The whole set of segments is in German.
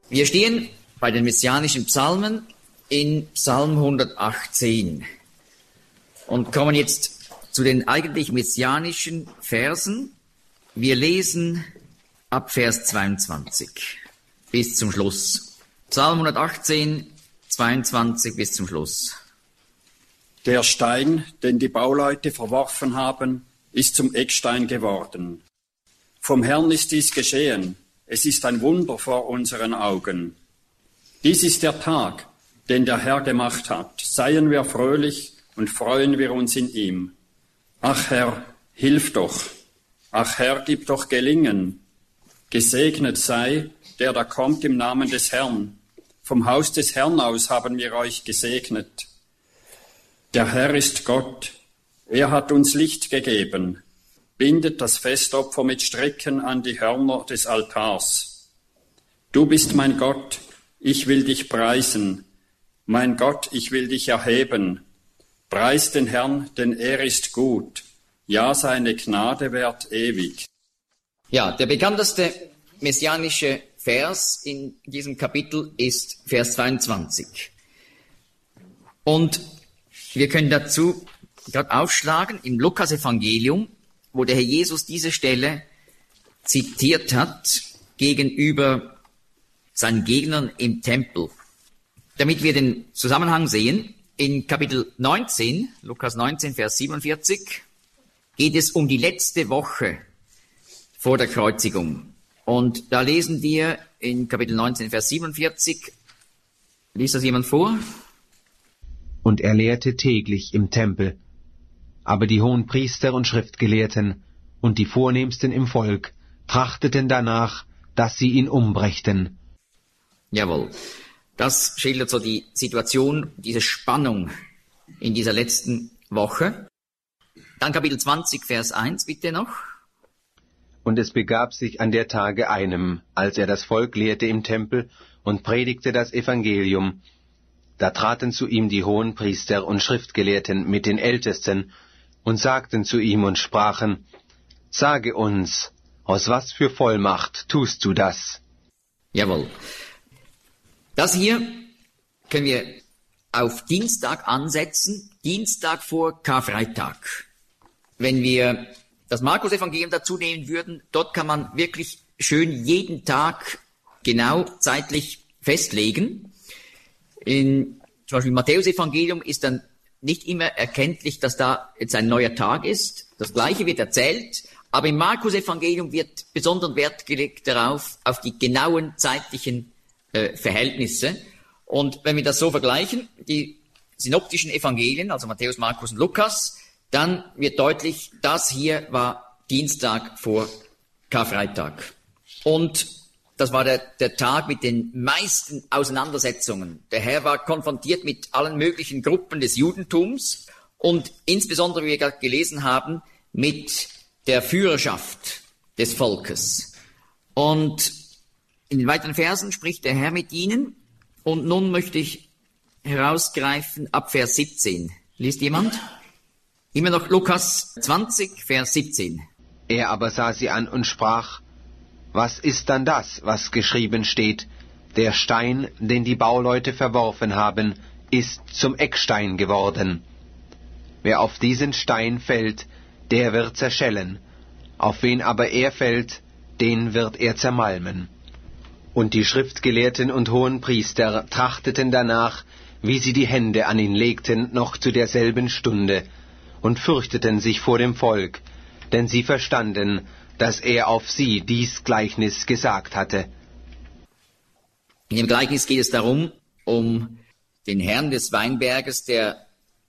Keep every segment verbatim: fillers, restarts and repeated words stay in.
Wir stehen bei den messianischen Psalmen in Psalm hundertachtzehn und kommen jetzt zu den eigentlich messianischen Versen. Wir lesen ab Vers zweiundzwanzig bis zum Schluss. Psalm hundertachtzehn, zweiundzwanzig bis zum Schluss. Der Stein, den die Bauleute verworfen haben, ist zum Eckstein geworden. Vom Herrn ist dies geschehen. Es ist ein Wunder vor unseren Augen. Dies ist der Tag, den der Herr gemacht hat. Seien wir fröhlich und freuen wir uns in ihm. Ach Herr, hilf doch. Ach Herr, gib doch Gelingen. Gesegnet sei, der da kommt im Namen des Herrn. Vom Haus des Herrn aus haben wir euch gesegnet. Der Herr ist Gott. Er hat uns Licht gegeben. Bindet das Festopfer mit Stricken an die Hörner des Altars. Du bist mein Gott, ich will dich preisen. Mein Gott, ich will dich erheben. Preis den Herrn, denn er ist gut. Ja, seine Gnade währt ewig. Ja, der bekannteste messianische Vers in diesem Kapitel ist Vers zweiundzwanzig. Und wir können dazu gerade aufschlagen im Lukas-Evangelium, wo der Herr Jesus diese Stelle zitiert hat gegenüber seinen Gegnern im Tempel. Damit wir den Zusammenhang sehen, in Kapitel neunzehn, Lukas neunzehn, Vers siebenundvierzig, geht es um die letzte Woche vor der Kreuzigung. Und da lesen wir in Kapitel neunzehn, Vers siebenundvierzig, liest das jemand vor? Und er lehrte täglich im Tempel. Aber die Hohenpriester und Schriftgelehrten und die Vornehmsten im Volk trachteten danach, dass sie ihn umbrächten. Jawohl. Das schildert so die Situation, diese Spannung in dieser letzten Woche. Dann Kapitel zwanzig, Vers eins, bitte noch. Und es begab sich an der Tage einem, als er das Volk lehrte im Tempel und predigte das Evangelium. Da traten zu ihm die Hohenpriester und Schriftgelehrten mit den Ältesten und sagten zu ihm und sprachen, sage uns, aus was für Vollmacht tust du das? Jawohl. Das hier können wir auf Dienstag ansetzen, Dienstag vor Karfreitag. Wenn wir das Markus-Evangelium dazu nehmen würden, dort kann man wirklich schön jeden Tag genau zeitlich festlegen. In zum Beispiel im Matthäus-Evangelium ist dann nicht immer erkenntlich, dass da jetzt ein neuer Tag ist. Das Gleiche wird erzählt, aber im Markus-Evangelium wird besonderen Wert gelegt darauf, auf die genauen zeitlichen äh, Verhältnisse. Und wenn wir das so vergleichen, die synoptischen Evangelien, also Matthäus, Markus und Lukas, dann wird deutlich, das hier war Dienstag vor Karfreitag. Und das war der, der Tag mit den meisten Auseinandersetzungen. Der Herr war konfrontiert mit allen möglichen Gruppen des Judentums und insbesondere, wie wir gerade gelesen haben, mit der Führerschaft des Volkes. Und in den weiteren Versen spricht der Herr mit ihnen. Und nun möchte ich herausgreifen ab Vers siebzehn. Liest jemand? Immer noch Lukas zwanzig, Vers siebzehn. Er aber sah sie an und sprach, was ist dann das, was geschrieben steht? Der Stein, den die Bauleute verworfen haben, ist zum Eckstein geworden. Wer auf diesen Stein fällt, der wird zerschellen. Auf wen aber er fällt, den wird er zermalmen. Und die Schriftgelehrten und Hohenpriester trachteten danach, wie sie die Hände an ihn legten, noch zu derselben Stunde, und fürchteten sich vor dem Volk, denn sie verstanden, dass er auf sie dies Gleichnis gesagt hatte. In dem Gleichnis geht es darum, um den Herrn des Weinberges, der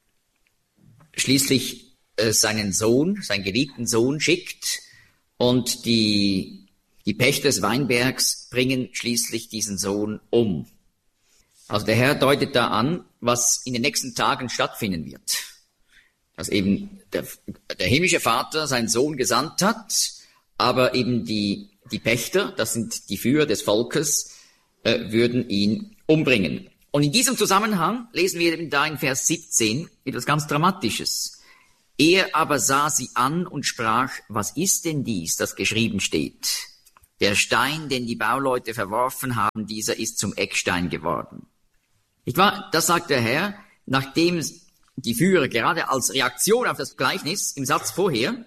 schließlich äh, seinen Sohn, seinen geliebten Sohn schickt, und die, die Pächter des Weinbergs bringen schließlich diesen Sohn um. Also der Herr deutet da an, was in den nächsten Tagen stattfinden wird. Dass eben der, der himmlische Vater seinen Sohn gesandt hat, aber eben die, die Pächter, das sind die Führer des Volkes, äh, würden ihn umbringen. Und in diesem Zusammenhang lesen wir eben da in Vers siebzehn etwas ganz Dramatisches. Er aber sah sie an und sprach, was ist denn dies, das geschrieben steht? Der Stein, den die Bauleute verworfen haben, dieser ist zum Eckstein geworden. Nicht wahr? Das sagt der Herr, nachdem die Führer gerade als Reaktion auf das Gleichnis im Satz vorher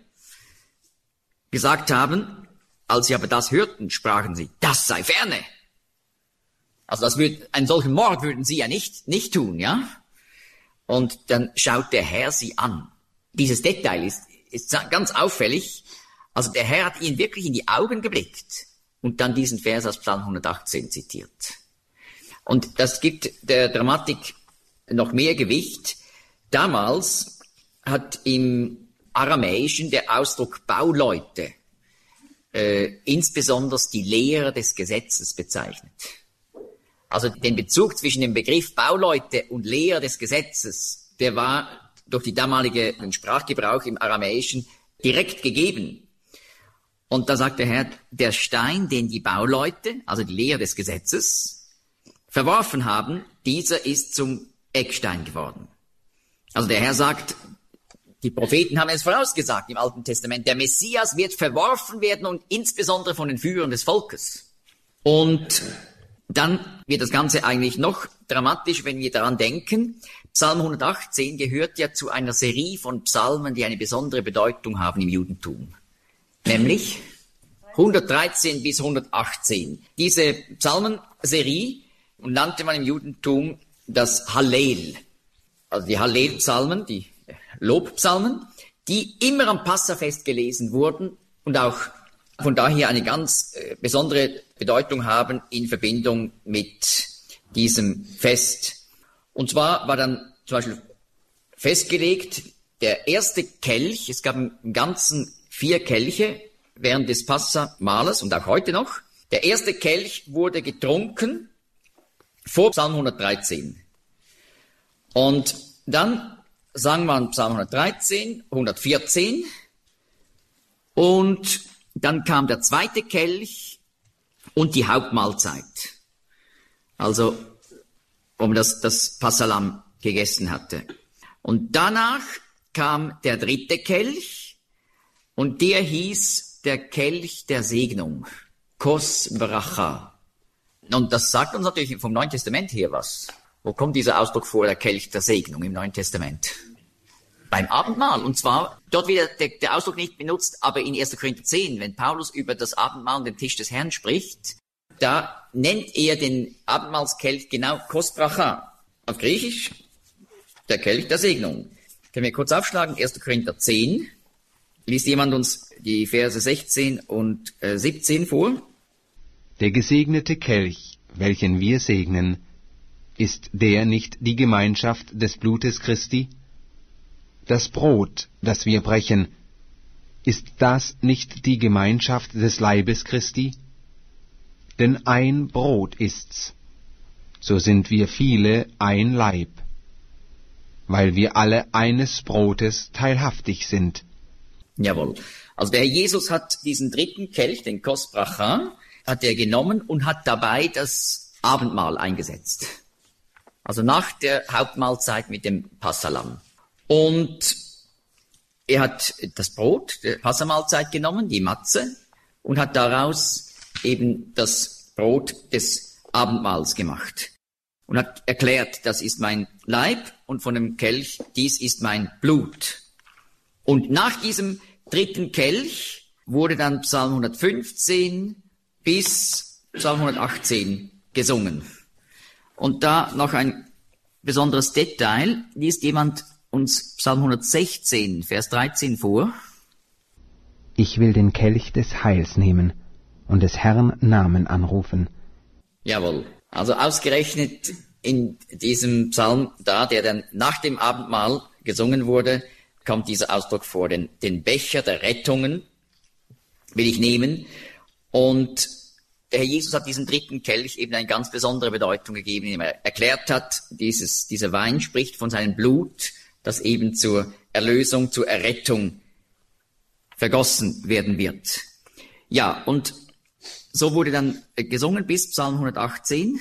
gesagt haben, als sie aber das hörten, sprachen sie, das sei ferne. Also das würd, einen solchen Mord würden sie ja nicht, nicht tun, ja? Und dann schaut der Herr sie an. Dieses Detail ist, ist ganz auffällig. Also der Herr hat ihnen wirklich in die Augen geblickt und dann diesen Vers aus Psalm hundertachtzehn zitiert. Und das gibt der Dramatik noch mehr Gewicht. Damals hat im Aramäischen der Ausdruck Bauleute äh, insbesondere die Lehrer des Gesetzes bezeichnet. Also den Bezug zwischen dem Begriff Bauleute und Lehrer des Gesetzes, der war durch die damalige den Sprachgebrauch im Aramäischen direkt gegeben. Und da sagt der Herr, der Stein, den die Bauleute, also die Lehrer des Gesetzes, verworfen haben, dieser ist zum Eckstein geworden. Also der Herr sagt, die Propheten haben es vorausgesagt im Alten Testament, der Messias wird verworfen werden und insbesondere von den Führern des Volkes. Und dann wird das Ganze eigentlich noch dramatisch, wenn wir daran denken. Psalm hundertachtzehn gehört ja zu einer Serie von Psalmen, die eine besondere Bedeutung haben im Judentum. Nämlich hundertdreizehn bis hundertachtzehn. Diese Psalmenserie nannte man im Judentum das Hallel. Also die Hallel-Psalmen, die Lobpsalmen, die immer am Passafest gelesen wurden und auch von daher eine ganz äh, besondere Bedeutung haben in Verbindung mit diesem Fest. Und zwar war dann zum Beispiel festgelegt, der erste Kelch, es gab im Ganzen vier Kelche während des Passamahles und auch heute noch. Der erste Kelch wurde getrunken vor Psalm hundertdreizehn. Und dann sang man Psalm hundertdreizehn, hundertvierzehn und dann kam der zweite Kelch und die Hauptmahlzeit. Also, wo man das, das Passalam gegessen hatte. Und danach kam der dritte Kelch und der hieß der Kelch der Segnung. Kos Bracha. Und das sagt uns natürlich vom Neuen Testament her was. Wo kommt dieser Ausdruck vor, der Kelch der Segnung im Neuen Testament? Beim Abendmahl. Und zwar, dort wird der, der Ausdruck nicht benutzt, aber in erster Korinther zehn, wenn Paulus über das Abendmahl und den Tisch des Herrn spricht, da nennt er den Abendmahlskelch genau Kos Bracha. Auf Griechisch der Kelch der Segnung. Können wir kurz aufschlagen, erster Korinther zehn. Liest jemand uns die Verse sechzehn und äh, siebzehn vor? Der gesegnete Kelch, welchen wir segnen, ist der nicht die Gemeinschaft des Blutes Christi? Das Brot, das wir brechen, ist das nicht die Gemeinschaft des Leibes Christi? Denn ein Brot ist's, so sind wir viele ein Leib, weil wir alle eines Brotes teilhaftig sind. Jawohl. Also der Herr Jesus hat diesen dritten Kelch, den Kos Bracha, hat er genommen und hat dabei das Abendmahl eingesetzt. Also nach der Hauptmahlzeit mit dem Passalam. Und er hat das Brot der Passamahlzeit genommen, die Matze, und hat daraus eben das Brot des Abendmahls gemacht. Und hat erklärt, das ist mein Leib, und von dem Kelch, dies ist mein Blut. Und nach diesem dritten Kelch wurde dann Psalm hundertfünfzehn bis Psalm hundertachtzehn gesungen. Und da noch ein besonderes Detail, liest jemand uns Psalm hundertsechzehn, Vers dreizehn vor. Ich will den Kelch des Heils nehmen und des Herrn Namen anrufen. Jawohl, also ausgerechnet in diesem Psalm da, der dann nach dem Abendmahl gesungen wurde, kommt dieser Ausdruck vor, den, den Becher der Rettungen will ich nehmen. Und der Herr Jesus hat diesem dritten Kelch eben eine ganz besondere Bedeutung gegeben, indem er erklärt hat, dieses, dieser Wein spricht von seinem Blut, das eben zur Erlösung, zur Errettung vergossen werden wird. Ja, und so wurde dann gesungen bis Psalm hundertachtzehn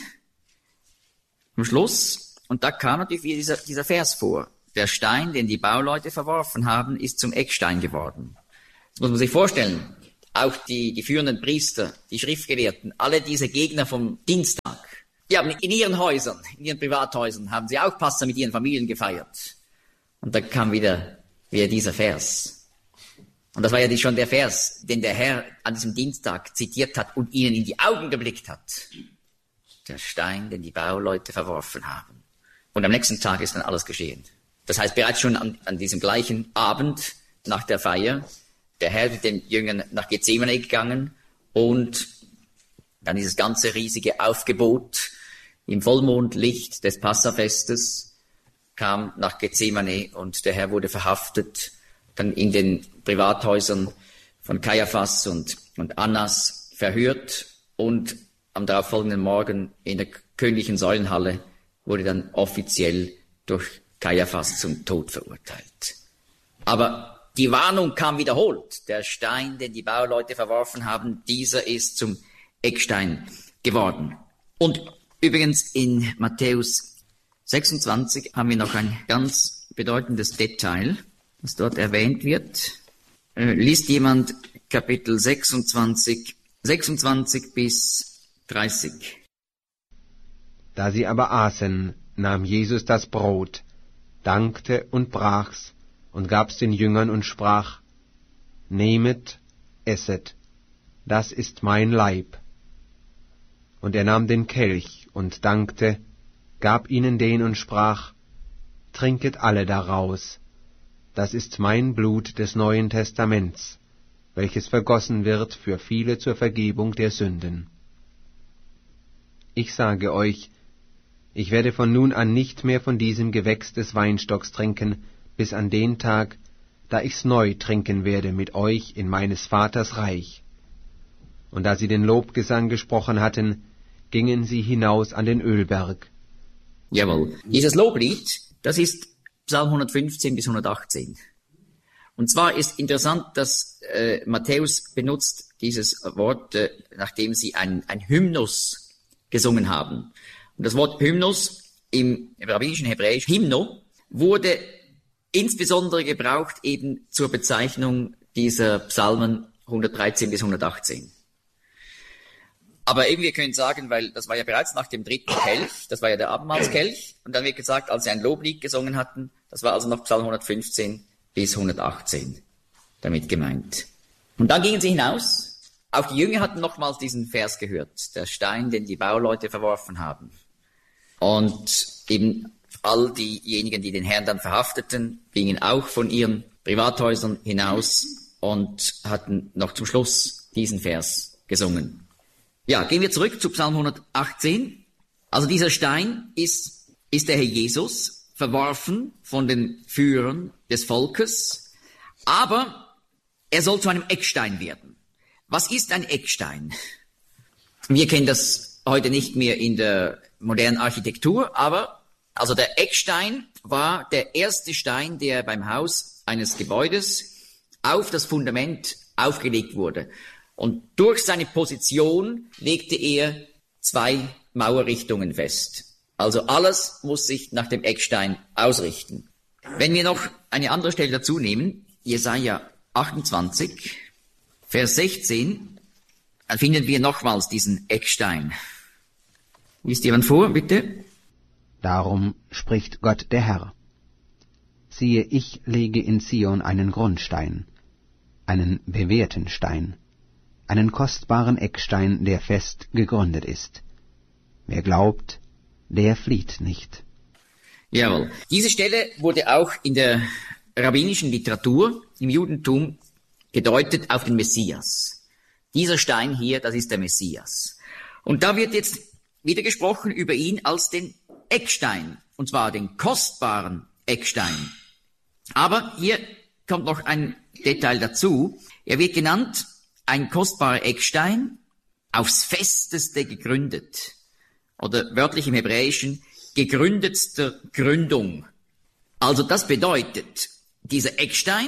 am Schluss. Und da kam natürlich wieder dieser, dieser Vers vor. Der Stein, den die Bauleute verworfen haben, ist zum Eckstein geworden. Das muss man sich vorstellen. auch die, die führenden Priester, die Schriftgelehrten, alle diese Gegner vom Dienstag, die haben in ihren Häusern, in ihren Privathäusern, haben sie auch Passa mit ihren Familien gefeiert. Und da kam wieder, wieder dieser Vers. Und das war ja schon der Vers, den der Herr an diesem Dienstag zitiert hat und ihnen in die Augen geblickt hat. Der Stein, den die Bauleute verworfen haben. Und am nächsten Tag ist dann alles geschehen. Das heißt, bereits schon an, an diesem gleichen Abend nach der Feier, der Herr mit den Jüngern nach Gethsemane gegangen und dann dieses ganze riesige Aufgebot im Vollmondlicht des Passafestes kam nach Gethsemane und der Herr wurde verhaftet, dann in den Privathäusern von Kaiaphas und, und Annas verhört und am darauffolgenden Morgen in der königlichen Säulenhalle wurde dann offiziell durch Kaiaphas zum Tod verurteilt. Aber die Warnung kam wiederholt. Der Stein, den die Bauleute verworfen haben, dieser ist zum Eckstein geworden. Und übrigens in Matthäus sechsundzwanzig haben wir noch ein ganz bedeutendes Detail, das dort erwähnt wird. Äh, liest jemand Kapitel sechsundzwanzig, sechsundzwanzig bis dreißig. Da sie aber aßen, nahm Jesus das Brot, dankte und brach's und gab's den Jüngern und sprach: Nehmet, esset, das ist mein Leib. Und er nahm den Kelch und dankte, gab ihnen den und sprach: Trinket alle daraus, das ist mein Blut des Neuen Testaments, welches vergossen wird für viele zur Vergebung der Sünden. Ich sage euch, ich werde von nun an nicht mehr von diesem Gewächs des Weinstocks trinken, bis an den Tag, da ich's neu trinken werde mit euch in meines Vaters Reich. Und da sie den Lobgesang gesprochen hatten, gingen sie hinaus an den Ölberg. Jawohl. Dieses Loblied, das ist Psalm hundertfünfzehn bis hundertachtzehn. Und zwar ist interessant, dass äh, Matthäus benutzt dieses Wort, äh, nachdem sie ein, ein Hymnus gesungen haben. Und das Wort Hymnus im rabbinischen Hebräisch, Hymno, wurde insbesondere gebraucht eben zur Bezeichnung dieser Psalmen hundertdreizehn bis hundertachtzehn. Aber eben, wir können sagen, weil das war ja bereits nach dem dritten Kelch, das war ja der Abendmahlskelch, und dann wird gesagt, als sie ein Loblied gesungen hatten, das war also noch Psalm hundertfünfzehn bis hundertachtzehn damit gemeint. Und dann gingen sie hinaus. Auch die Jünger hatten nochmals diesen Vers gehört, der Stein, den die Bauleute verworfen haben. Und eben all diejenigen, die den Herrn dann verhafteten, gingen auch von ihren Privathäusern hinaus und hatten noch zum Schluss diesen Vers gesungen. Ja, gehen wir zurück zu Psalm hundertachtzehn. Also dieser Stein ist, ist der Herr Jesus, verworfen von den Führern des Volkes, aber er soll zu einem Eckstein werden. Was ist ein Eckstein? Wir kennen das heute nicht mehr in der modernen Architektur, aber also der Eckstein war der erste Stein, der beim Haus eines Gebäudes auf das Fundament aufgelegt wurde. Und durch seine Position legte er zwei Mauerrichtungen fest. Also alles muss sich nach dem Eckstein ausrichten. Wenn wir noch eine andere Stelle dazu nehmen, Jesaja achtundzwanzig, Vers sechzehn, dann finden wir nochmals diesen Eckstein. Liest jemand vor, bitte? Darum spricht Gott der Herr: Siehe, ich lege in Zion einen Grundstein, einen bewährten Stein, einen kostbaren Eckstein, der fest gegründet ist. Wer glaubt, der flieht nicht. Jawohl. Diese Stelle wurde auch in der rabbinischen Literatur im Judentum gedeutet auf den Messias. Dieser Stein hier, das ist der Messias. Und da wird jetzt wieder gesprochen über ihn als den Eckstein, und zwar den kostbaren Eckstein. Aber hier kommt noch ein Detail dazu. Er wird genannt ein kostbarer Eckstein, aufs Festeste gegründet. Oder wörtlich im Hebräischen, gegründetster Gründung. Also das bedeutet, dieser Eckstein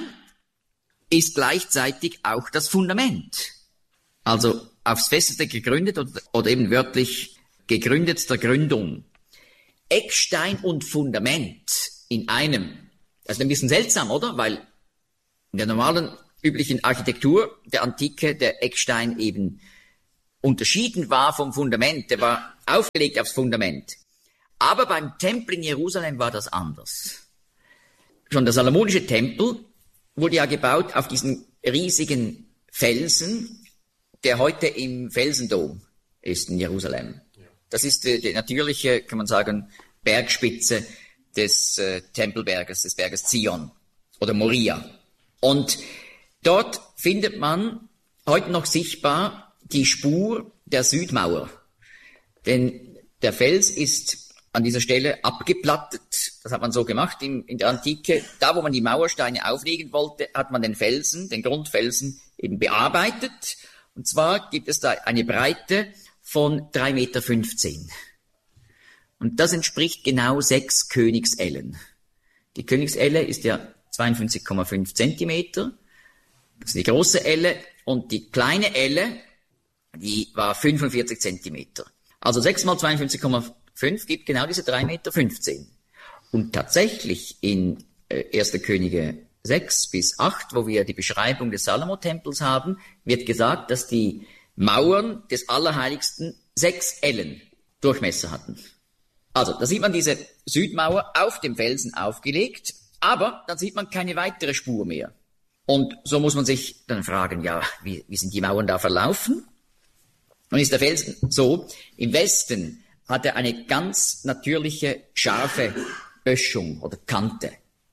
ist gleichzeitig auch das Fundament. Also aufs Festeste gegründet oder, oder eben wörtlich gegründetster Gründung. Eckstein und Fundament in einem. Das ist ein bisschen seltsam, oder? Weil in der normalen üblichen Architektur der Antike der Eckstein eben unterschieden war vom Fundament. Der war aufgelegt aufs Fundament. Aber beim Tempel in Jerusalem war das anders. Schon der salomonische Tempel wurde ja gebaut auf diesen riesigen Felsen, der heute im Felsendom ist in Jerusalem. Das ist die, die natürliche, kann man sagen, Bergspitze des äh, Tempelberges, des Berges Zion oder Moria. Und dort findet man heute noch sichtbar die Spur der Südmauer. Denn der Fels ist an dieser Stelle abgeplattet. Das hat man so gemacht in, in der Antike. Da, wo man die Mauersteine auflegen wollte, hat man den Felsen, den Grundfelsen eben bearbeitet. Und zwar gibt es da eine Breite von drei Meter fünfzehn. Und das entspricht genau sechs Königsellen. Die Königselle ist ja zweiundfünfzig Komma fünf Zentimeter. Das ist die große Elle. Und die kleine Elle, die war fünfundvierzig Zentimeter. Also sechs mal zweiundfünfzig Komma fünf gibt genau diese drei Meter fünfzehn. Und tatsächlich in äh, erster Könige sechs bis acht, wo wir die Beschreibung des Salomo-Tempels haben, wird gesagt, dass die Mauern des Allerheiligsten sechs Ellen Durchmesser hatten. Also, da sieht man diese Südmauer auf dem Felsen aufgelegt, aber dann sieht man keine weitere Spur mehr. Und so muss man sich dann fragen, ja, wie, wie sind die Mauern da verlaufen? Nun ist der Felsen so, im Westen hat er eine ganz natürliche, scharfe Böschung oder Kante.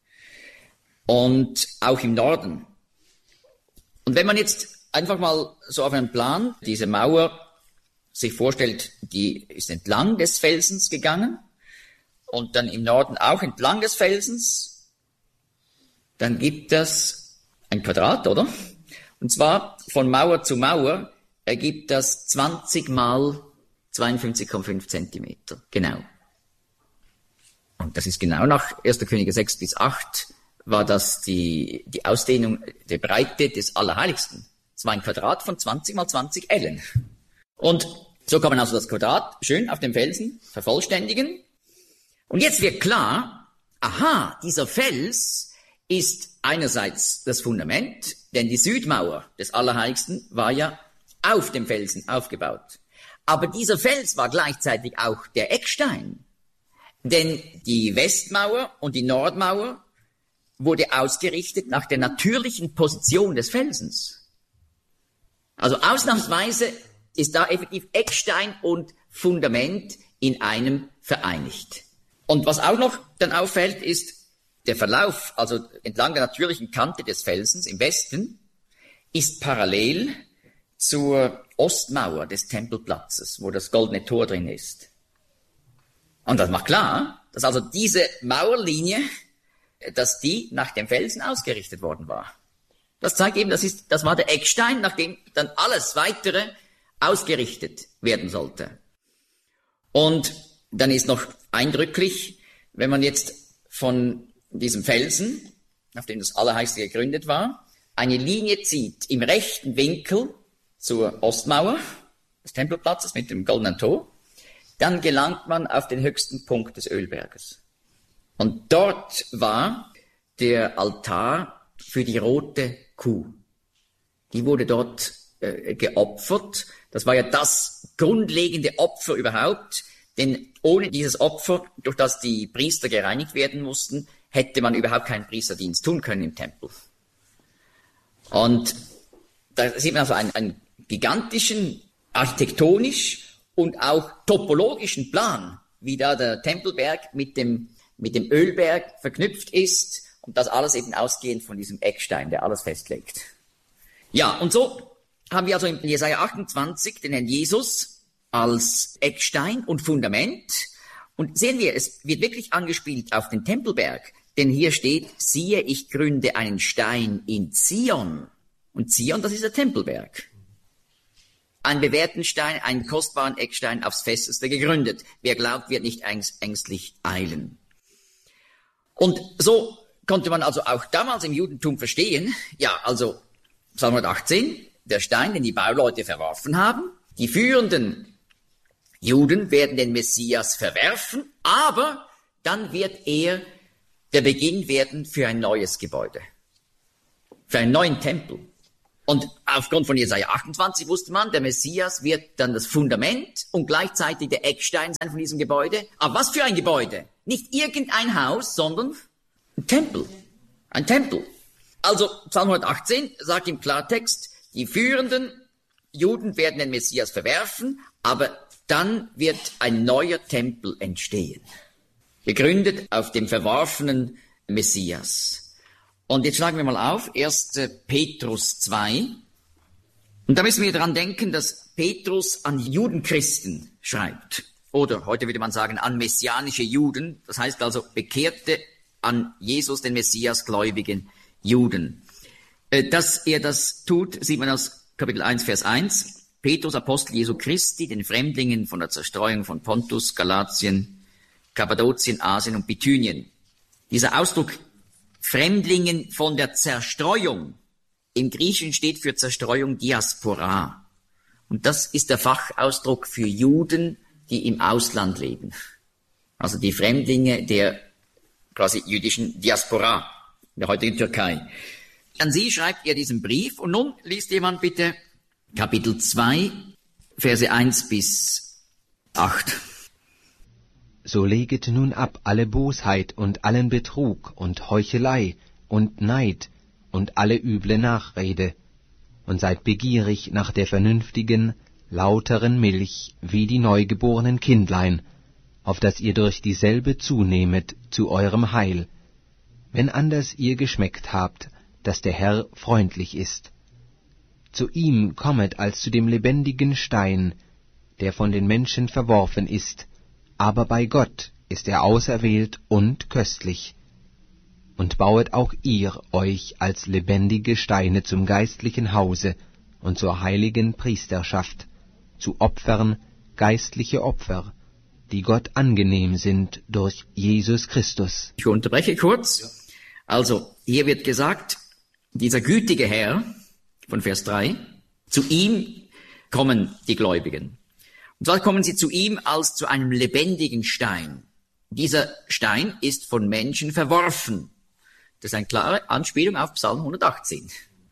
Und auch im Norden. Und wenn man jetzt einfach mal so auf einen Plan diese Mauer sich vorstellt, die ist entlang des Felsens gegangen und dann im Norden auch entlang des Felsens, dann gibt das ein Quadrat, oder? Und zwar von Mauer zu Mauer ergibt das zwanzig mal zweiundfünfzig Komma fünf Zentimeter. Genau. Und das ist genau nach erster Könige sechs bis acht war das die, die Ausdehnung der Breite des Allerheiligsten. Es war ein Quadrat von zwanzig mal zwanzig Ellen. Und so kann man also das Quadrat schön auf dem Felsen vervollständigen. Und jetzt wird klar, aha, dieser Fels ist einerseits das Fundament, denn die Südmauer des Allerheiligsten war ja auf dem Felsen aufgebaut. Aber dieser Fels war gleichzeitig auch der Eckstein. Denn die Westmauer und die Nordmauer wurde ausgerichtet nach der natürlichen Position des Felsens. Also ausnahmsweise ist da effektiv Eckstein und Fundament in einem vereinigt. Und was auch noch dann auffällt, ist der Verlauf, also entlang der natürlichen Kante des Felsens im Westen, ist parallel zur Ostmauer des Tempelplatzes, wo das goldene Tor drin ist. Und das macht klar, dass also diese Mauerlinie, dass die nach dem Felsen ausgerichtet worden war. Das zeigt eben, das ist, das war der Eckstein, nach dem dann alles weitere ausgerichtet werden sollte. Und dann ist noch eindrücklich, wenn man jetzt von diesem Felsen, auf dem das Allerheiligste gegründet war, eine Linie zieht im rechten Winkel zur Ostmauer des Tempelplatzes mit dem goldenen Tor, dann gelangt man auf den höchsten Punkt des Ölberges. Und dort war der Altar für die rote Kuh. Die wurde dort äh, geopfert. Das war ja das grundlegende Opfer überhaupt, denn ohne dieses Opfer, durch das die Priester gereinigt werden mussten, hätte man überhaupt keinen Priesterdienst tun können im Tempel. Und da sieht man also einen, einen gigantischen, architektonisch und auch topologischen Plan, wie da der Tempelberg mit dem, mit dem Ölberg verknüpft ist und das alles eben ausgehend von diesem Eckstein, der alles festlegt. Ja, und so haben wir also in Jesaja achtundzwanzig den Herrn Jesus als Eckstein und Fundament. Und sehen wir, es wird wirklich angespielt auf den Tempelberg. Denn hier steht, siehe, ich gründe einen Stein in Zion. Und Zion, das ist der Tempelberg. Einen bewährten Stein, einen kostbaren Eckstein aufs Festeste gegründet. Wer glaubt, wird nicht ängstlich eilen. Und so konnte man also auch damals im Judentum verstehen, ja, also Psalm hundertachtzehn, der Stein, den die Bauleute verworfen haben. Die führenden Juden werden den Messias verwerfen, aber dann wird er der Beginn werden für ein neues Gebäude. für einen neuen Tempel. Und aufgrund von Jesaja achtundzwanzig wusste man, der Messias wird dann das Fundament und gleichzeitig der Eckstein sein von diesem Gebäude. Aber was für ein Gebäude? Nicht irgendein Haus, sondern ein Tempel. Ein Tempel. Also Psalm hundertachtzehn sagt im Klartext, die führenden Juden werden den Messias verwerfen, aber dann wird ein neuer Tempel entstehen. Gegründet auf dem verworfenen Messias. Und jetzt schlagen wir mal auf, erster Petrus zwei. Und da müssen wir daran denken, dass Petrus an Judenchristen schreibt. Oder heute würde man sagen, an messianische Juden. Das heißt also bekehrte, an Jesus, den Messias, gläubigen Juden. Dass er das tut, sieht man aus Kapitel eins, Vers eins. Petrus, Apostel Jesu Christi, den Fremdlingen von der Zerstreuung von Pontus, Galatien, Kappadokien, Asien und Bithynien. Dieser Ausdruck Fremdlingen von der Zerstreuung, im Griechischen steht für Zerstreuung Diaspora. Und das ist der Fachausdruck für Juden, die im Ausland leben. Also die Fremdlinge der quasi jüdischen Diaspora, der heutigen Türkei. An sie schreibt er diesen Brief und nun liest jemand bitte Kapitel zwei, Verse eins bis acht. So leget nun ab alle Bosheit und allen Betrug und Heuchelei und Neid und alle üble Nachrede und seid begierig nach der vernünftigen, lauteren Milch wie die neugeborenen Kindlein, auf dass ihr durch dieselbe zunehmet zu eurem Heil, wenn anders ihr geschmeckt habt, dass der Herr freundlich ist. Zu ihm kommet als zu dem lebendigen Stein, der von den Menschen verworfen ist, aber bei Gott ist er auserwählt und köstlich. Und bauet auch ihr euch als lebendige Steine zum geistlichen Hause und zur heiligen Priesterschaft, zu Opfern, geistliche Opfer, die Gott angenehm sind durch Jesus Christus. Ich unterbreche kurz. Also, hier wird gesagt, dieser gütige Herr, von Vers drei, zu ihm kommen die Gläubigen. Und zwar kommen sie zu ihm als zu einem lebendigen Stein. Dieser Stein ist von Menschen verworfen. Das ist eine klare Anspielung auf Psalm hundertachtzehn.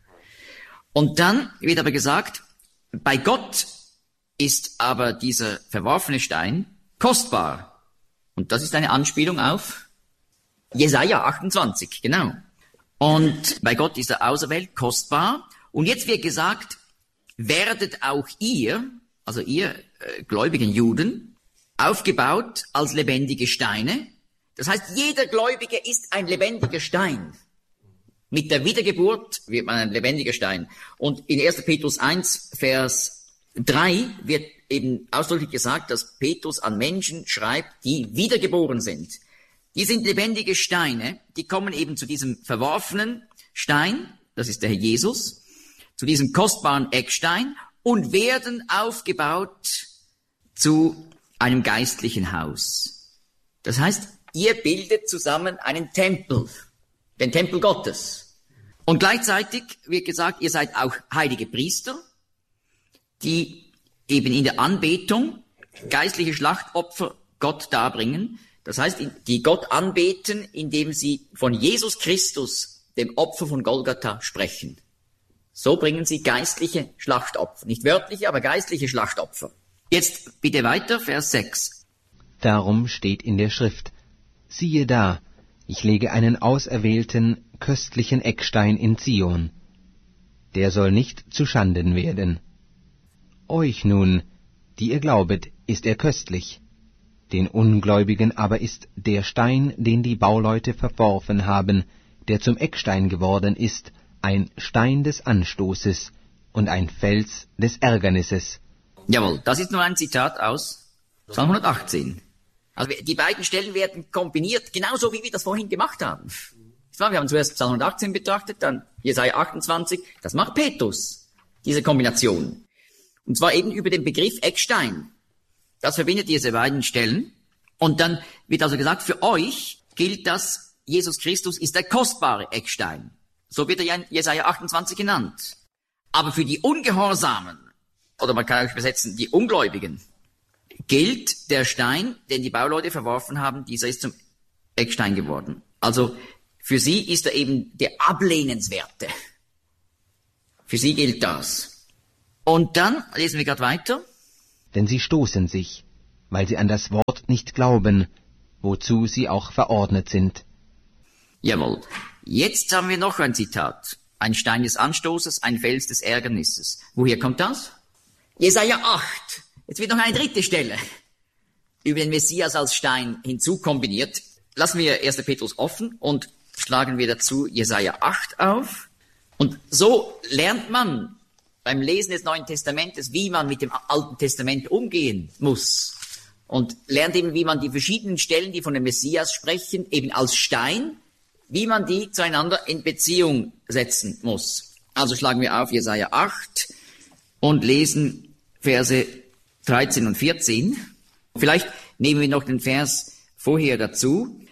Und dann wird aber gesagt, bei Gott ist aber dieser verworfene Stein kostbar. Und das ist eine Anspielung auf Jesaja achtundzwanzig, genau. Und bei Gott ist er auserwählt, kostbar. Und jetzt wird gesagt, werdet auch ihr, also ihr äh, gläubigen Juden, aufgebaut als lebendige Steine. Das heißt, jeder Gläubige ist ein lebendiger Stein. Mit der Wiedergeburt wird man ein lebendiger Stein. Und in erster Petrus eins, Vers drei wird eben ausdrücklich gesagt, dass Petrus an Menschen schreibt, die wiedergeboren sind. Die sind lebendige Steine, die kommen eben zu diesem verworfenen Stein, das ist der Herr Jesus, zu diesem kostbaren Eckstein und werden aufgebaut zu einem geistlichen Haus. Das heißt, ihr bildet zusammen einen Tempel, den Tempel Gottes. Und gleichzeitig wird gesagt, ihr seid auch heilige Priester, die eben in der Anbetung geistliche Schlachtopfer Gott darbringen. Das heißt, die Gott anbeten, indem sie von Jesus Christus, dem Opfer von Golgatha, sprechen. So bringen sie geistliche Schlachtopfer. Nicht wörtliche, aber geistliche Schlachtopfer. Jetzt bitte weiter, Vers sechs. Darum steht in der Schrift, siehe da, ich lege einen auserwählten, köstlichen Eckstein in Zion. Der soll nicht zu Schanden werden. Euch nun, die ihr glaubet, ist er köstlich. Den Ungläubigen aber ist der Stein, den die Bauleute verworfen haben, der zum Eckstein geworden ist, ein Stein des Anstoßes und ein Fels des Ärgernisses. Jawohl, das ist nur ein Zitat aus Psalm hundertachtzehn. Also die beiden Stellen werden kombiniert, genauso wie wir das vorhin gemacht haben. Wir haben zuerst Psalm hundertachtzehn betrachtet, dann Jesaja achtundzwanzig. Das macht Petrus, diese Kombination. Und zwar eben über den Begriff Eckstein. Das verbindet diese beiden Stellen. Und dann wird also gesagt, für euch gilt das, Jesus Christus ist der kostbare Eckstein. So wird er ja in Jesaja achtundzwanzig genannt. Aber für die Ungehorsamen, oder man kann auch übersetzen, die Ungläubigen, gilt der Stein, den die Bauleute verworfen haben, dieser ist zum Eckstein geworden. Also für sie ist er eben der Ablehnenswerte. Für sie gilt das. Und dann lesen wir gerade weiter. Denn sie stoßen sich, weil sie an das Wort nicht glauben, wozu sie auch verordnet sind. Jawohl. Jetzt haben wir noch ein Zitat. Ein Stein des Anstoßes, ein Fels des Ärgernisses. Woher kommt das? Jesaja acht. Jetzt wird noch eine dritte Stelle über den Messias als Stein hinzukombiniert. Lassen wir erster Petrus offen und schlagen wir dazu Jesaja acht auf. Und so lernt man beim Lesen des Neuen Testamentes, wie man mit dem Alten Testament umgehen muss. Und lernt eben, wie man die verschiedenen Stellen, die von dem Messias sprechen, eben als Stein, wie man die zueinander in Beziehung setzen muss. Also schlagen wir auf Jesaja acht und lesen Verse dreizehn und vierzehn. Vielleicht nehmen wir noch den Vers vorher dazu.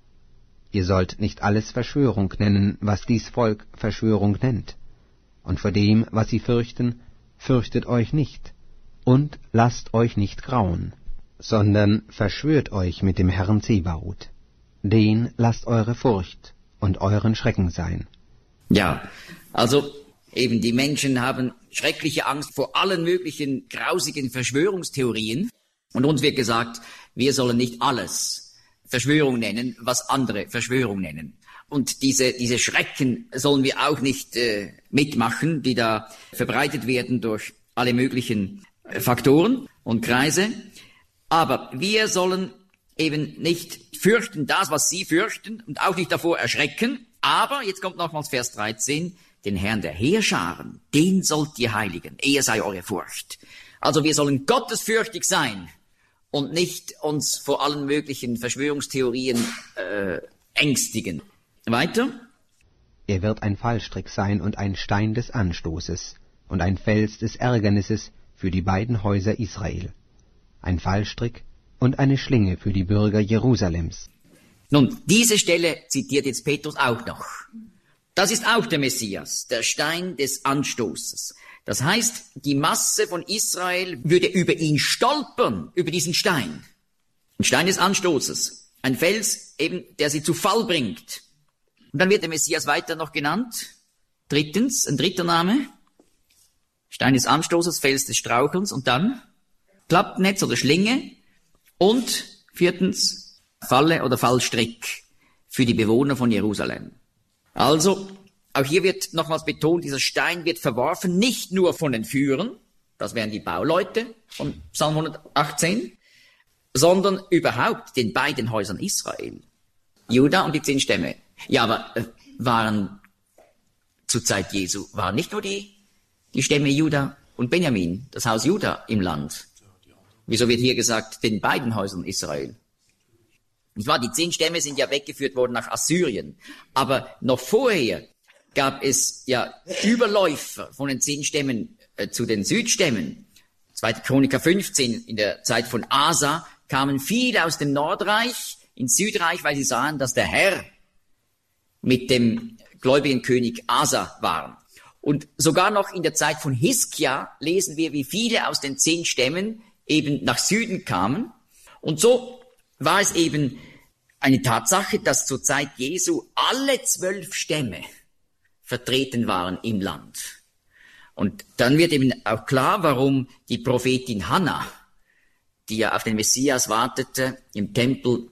Ihr sollt nicht alles Verschwörung nennen, was dies Volk Verschwörung nennt. Und vor dem, was sie fürchten, fürchtet euch nicht. Und lasst euch nicht grauen, sondern verschwört euch mit dem Herrn Zebaoth. Den lasst eure Furcht und euren Schrecken sein. Ja, also eben die Menschen haben schreckliche Angst vor allen möglichen grausigen Verschwörungstheorien. Und uns wird gesagt, wir sollen nicht alles Verschwörung nennen, was andere Verschwörung nennen. Und diese, diese Schrecken sollen wir auch nicht äh, mitmachen, die da verbreitet werden durch alle möglichen äh, Faktoren und Kreise. Aber wir sollen eben nicht fürchten das, was sie fürchten und auch nicht davor erschrecken. Aber, jetzt kommt nochmals Vers dreizehn, den Herrn der Heerscharen, den sollt ihr heiligen, er sei eure Furcht. Also wir sollen gottesfürchtig sein und nicht uns vor allen möglichen Verschwörungstheorien äh, ängstigen. Weiter. Er wird ein Fallstrick sein und ein Stein des Anstoßes und ein Fels des Ärgernisses für die beiden Häuser Israel. Ein Fallstrick und eine Schlinge für die Bürger Jerusalems. Nun, diese Stelle zitiert jetzt Petrus auch noch. Das ist auch der Messias, der Stein des Anstoßes. Das heißt, die Masse von Israel würde über ihn stolpern, über diesen Stein. Ein Stein des Anstoßes, ein Fels eben, der sie zu Fall bringt. Und dann wird der Messias weiter noch genannt. Drittens, ein dritter Name. Stein des Anstoßes, Fels des Strauchelns und dann Klappnetz oder Schlinge. Und viertens, Falle oder Fallstrick für die Bewohner von Jerusalem. Also, auch hier wird nochmals betont, dieser Stein wird verworfen, nicht nur von den Führern, das wären die Bauleute von Psalm hundertachtzehn, sondern überhaupt den beiden Häusern Israel. Juda und die zehn Stämme. Ja, aber äh, waren zur Zeit Jesu, waren nicht nur die, die Stämme Juda und Benjamin, das Haus Juda im Land. Wieso wird hier gesagt, den beiden Häusern Israel? Nicht wahr? Die zehn Stämme sind ja weggeführt worden nach Assyrien. Aber noch vorher gab es ja Überläufer von den zehn Stämmen äh, zu den Südstämmen. zweite. Chroniker fünfzehn, in der Zeit von Asa, kamen viele aus dem Nordreich ins Südreich, weil sie sahen, dass der Herr mit dem gläubigen König Asa war. Und sogar noch in der Zeit von Hiskia lesen wir, wie viele aus den zehn Stämmen eben nach Süden kamen. Und so war es eben eine Tatsache, dass zur Zeit Jesu alle zwölf Stämme vertreten waren im Land. Und dann wird eben auch klar, warum die Prophetin Hannah, die ja auf den Messias wartete, im Tempel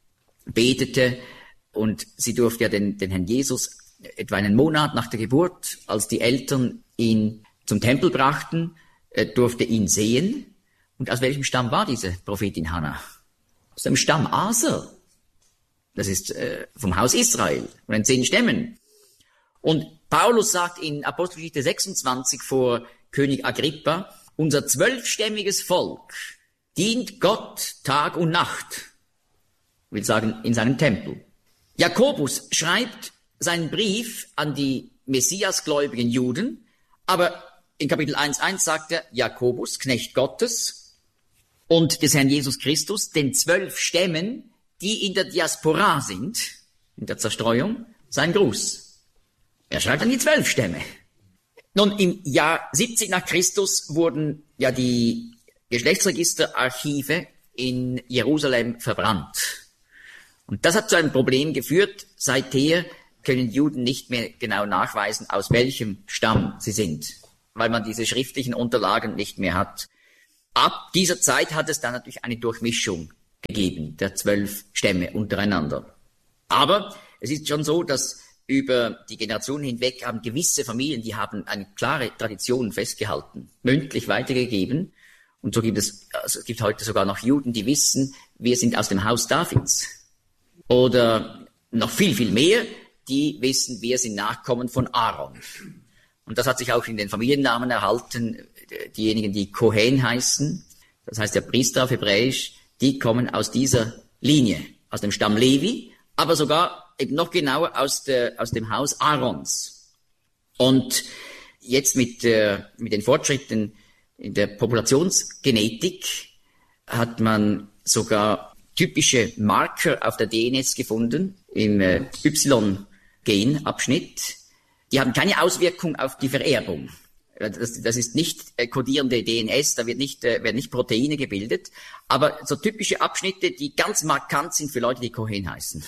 betete, und sie durfte ja den, den Herrn Jesus etwa einen Monat nach der Geburt, als die Eltern ihn zum Tempel brachten, äh, durfte ihn sehen. Und aus welchem Stamm war diese Prophetin Hannah? Aus dem Stamm Aser. Das ist äh, vom Haus Israel, von den zehn Stämmen. Und Paulus sagt in Apostelgeschichte sechsundzwanzig vor König Agrippa, unser zwölfstämmiges Volk dient Gott Tag und Nacht. Ich will sagen, in seinem Tempel. Jakobus schreibt seinen Brief an die Messiasgläubigen Juden, aber in Kapitel eins Komma eins sagt er, Jakobus, Knecht Gottes und des Herrn Jesus Christus, den zwölf Stämmen, die in der Diaspora sind, in der Zerstreuung, sein Gruß. Er schreibt an die zwölf Stämme. Nun, im Jahr siebzig nach Christus wurden ja die Geschlechtsregisterarchive in Jerusalem verbrannt. Und das hat zu einem Problem geführt. Seither können Juden nicht mehr genau nachweisen, aus welchem Stamm sie sind, weil man diese schriftlichen Unterlagen nicht mehr hat. Ab dieser Zeit hat es dann natürlich eine Durchmischung gegeben der zwölf Stämme untereinander. Aber es ist schon so, dass über die Generationen hinweg haben gewisse Familien, die haben eine klare Tradition festgehalten, mündlich weitergegeben. Und so gibt es, also es gibt heute sogar noch Juden, die wissen, wir sind aus dem Haus Davids. Oder noch viel, viel mehr, die wissen, wir sind Nachkommen von Aaron. Und das hat sich auch in den Familiennamen erhalten. Diejenigen, die Kohen heißen, das heißt der Priester auf Hebräisch, die kommen aus dieser Linie, aus dem Stamm Levi, aber sogar eben noch genauer aus, der, aus dem Haus Aarons. Und jetzt mit, äh, mit den Fortschritten in der Populationsgenetik hat man sogar typische Marker auf der D N S gefunden, im äh, Y-Genabschnitt. Die haben keine Auswirkung auf die Vererbung. Das, das ist nicht äh, kodierende D N S, da wird nicht, äh, werden nicht Proteine gebildet, aber so typische Abschnitte, die ganz markant sind für Leute, die Kohen heißen.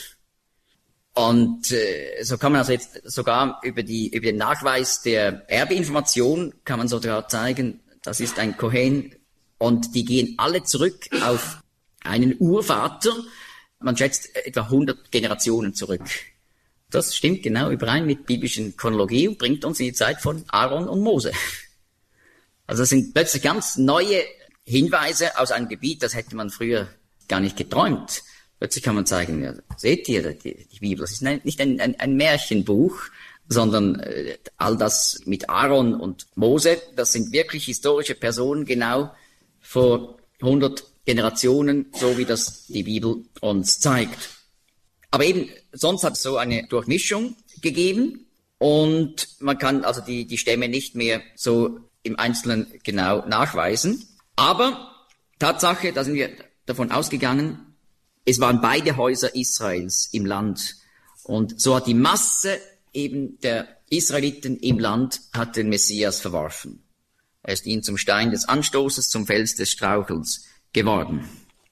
Und äh, so kann man also jetzt sogar über die über den Nachweis der Erbinformation kann man sogar zeigen, das ist ein Kohen und die gehen alle zurück auf einen Urvater. Man schätzt etwa hundert Generationen zurück. Das stimmt genau überein mit biblischen Chronologie und bringt uns in die Zeit von Aaron und Mose. Also das sind plötzlich ganz neue Hinweise aus einem Gebiet, das hätte man früher gar nicht geträumt. Plötzlich kann man zeigen, ja, seht ihr, die, die Bibel, das ist ein, nicht ein, ein, ein Märchenbuch, sondern äh, all das mit Aaron und Mose, das sind wirklich historische Personen, genau vor hundert Generationen, so wie das die Bibel uns zeigt. Aber eben, sonst hat es so eine Durchmischung gegeben und man kann also die, die Stämme nicht mehr so im Einzelnen genau nachweisen. Aber Tatsache, da sind wir davon ausgegangen, es waren beide Häuser Israels im Land. Und so hat die Masse eben der Israeliten im Land hat den Messias verworfen. Er ist ihnen zum Stein des Anstoßes, zum Fels des Strauchels geworden.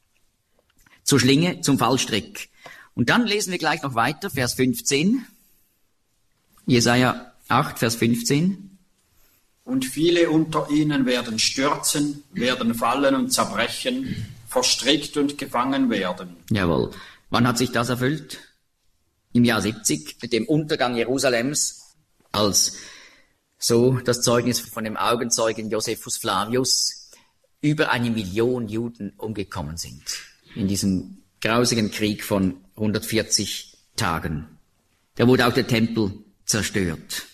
Zur Schlinge, zum Fallstrick. Und dann lesen wir gleich noch weiter, Vers fünfzehn. Jesaja acht, Vers fünfzehn. Und viele unter ihnen werden stürzen, werden fallen und zerbrechen, verstrickt und gefangen werden. Jawohl. Wann hat sich das erfüllt? Im Jahr siebzig, mit dem Untergang Jerusalems, als so das Zeugnis von dem Augenzeugen Josephus Flavius über eine Million Juden umgekommen sind in diesem grausigen Krieg von hundertvierzig Tagen. Da wurde auch der Tempel zerstört.